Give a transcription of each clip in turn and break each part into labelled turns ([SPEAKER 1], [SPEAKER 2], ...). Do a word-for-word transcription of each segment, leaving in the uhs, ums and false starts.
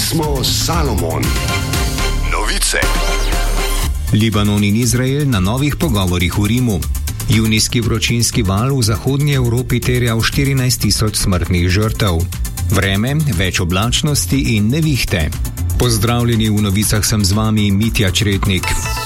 [SPEAKER 1] smo Salomon. Novice.
[SPEAKER 2] Libanon in Izrael na novih pogovorih v Rimu. Junijski vročinski val v zahodnji Evropi terjal štirinajst tisoč smrtnih žrtev. Vreme, več oblačnosti in nevihte. Pozdravljeni, v novicah sem z vami Mitja Čretnik.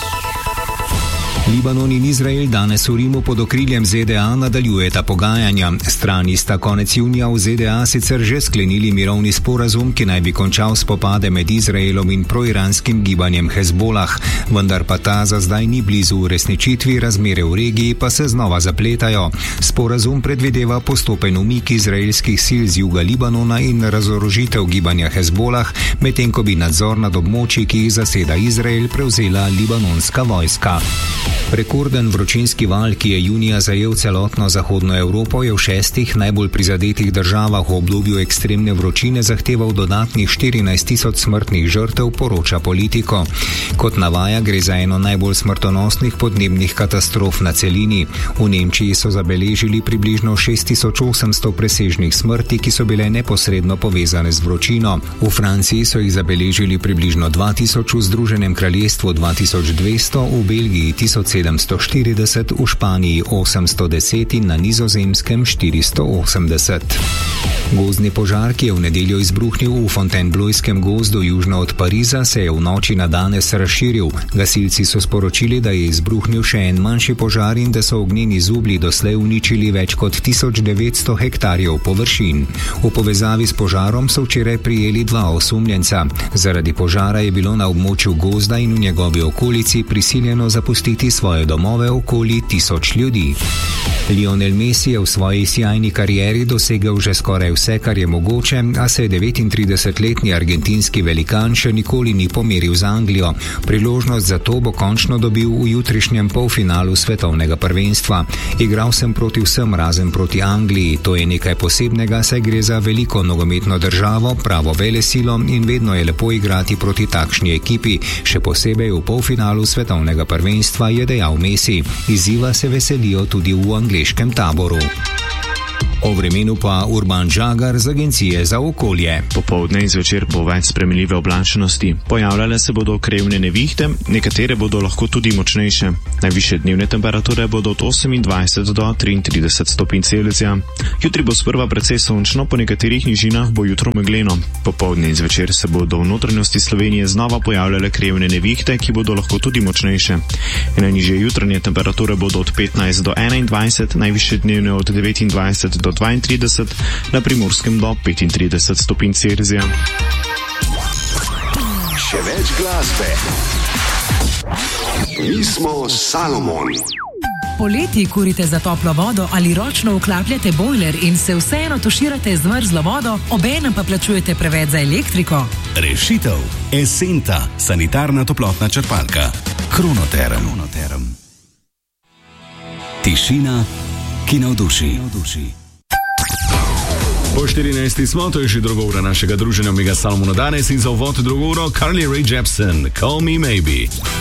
[SPEAKER 2] Libanon in Izrael danes v Rimu pod okriljem Z D A nadaljujeta pogajanja. Strani sta konec junija v Z D A sicer že sklenili mirovni sporazum, ki naj bi končal spopade med Izraelom in proiranskim gibanjem Hezbolah, vendar pa ta za zdaj ni blizu uresničitvi, razmere v regiji pa se znova zapletajo. Sporazum predvideva postopen umik izraelskih sil z juga Libanona in razorožitev gibanja Hezbolah, medtem ko bi nadzor nad območji, ki jih zaseda Izrael, prevzela libanonska vojska. Rekorden vročinski val, ki je junija zajel celotno zahodno Evropo, je v šestih najbolj prizadetih državah v obdobju ekstremne vročine zahteval dodatnih štirinajst tisoč smrtnih žrtev, poroča Politico. Kot navaja, gre za eno najbolj smrtonosnih podnebnih katastrof na celini. V Nemčiji so zabeležili približno šest tisoč osemsto presežnih smrti, ki so bile neposredno povezane z vročino. V Franciji so jih zabeležili približno dva tisoč, v Združenem kraljestvu dva tisoč dvesto, v Belgiji tisoč sedemsto štirideset, v Španiji osemsto deset in na Nizozemskem štiristo osemdeset. Gozdni požar, ki je v nedeljo izbruhnil v Fontainebleauskem gozdu južno od Pariza, se je v noči na danes razširil. Gasilci so sporočili, da je izbruhnil še en manjši požar in da so ognjeni zublji doslej uničili več kot tisoč devetsto hektarjev površin. V povezavi s požarom so včeraj prijeli dva osumljenca. Zaradi požara je bilo na območju gozda in v njegovi okolici prisiljeno zapustiti svoje domove okoli tisoč ljudi. Lionel Messi je v svoji sijajni karieri dosegel že skoraj vse, kar je mogoče, a se devetintridesetletni argentinski velikan še nikoli ni pomeril z Anglijo. Priložnost za to bo končno dobil v jutrišnjem polfinalu svetovnega prvenstva. Igral sem proti vsem razen proti Angliji. To je nekaj posebnega, saj gre za veliko nogometno državo, pravo velesilo in vedno je lepo igrati proti takšni ekipi, še posebej v polfinalu svetovnega prvenstva, je dejal Messi. Izziva se veselijo tudi v angleškem taboru. O vremenu pa Urban Žagar z Agencije za okolje.
[SPEAKER 3] Popoldne in zvečer bo več spremenljive oblačnosti. Pojavljale se bodo krevne nevihte, nekatere bodo lahko tudi močnejše. Najvišje dnevne temperature bodo od osemindvajset do triintrideset stopinj Celzija. Jutri bo sprva precej sončno, po nekaterih nižinah bo jutro megleno. Popoldne in zvečer se bodo v notranjosti Slovenije znova pojavljale krevne nevihte, ki bodo lahko tudi močnejše. Najnižje jutranje temperature bodo od petnajst do enaindvajset, najvišje dnevne od devetindvajset do dvaintrideset, na Primorskem do petintrideset stopinj Celzija.
[SPEAKER 1] Še več glasbe. Mi smo Salomon.
[SPEAKER 4] Poleti kurite za toplo vodo ali ročno vklapljate bojler in se vseeno tuširate z mrzlo vodo, obenem pa plačujete preveč za elektriko?
[SPEAKER 5] Rešitev. Esenta, sanitarna toplotna črpalka. Kronoterm. Kronoterm. Tišina, ki navduši.
[SPEAKER 6] Po štirinajsti smo, to je že druga ura našega druženja Mega Salomona danes in za uvod drugo uro Carly Rae Jepsen, Call Me Maybe.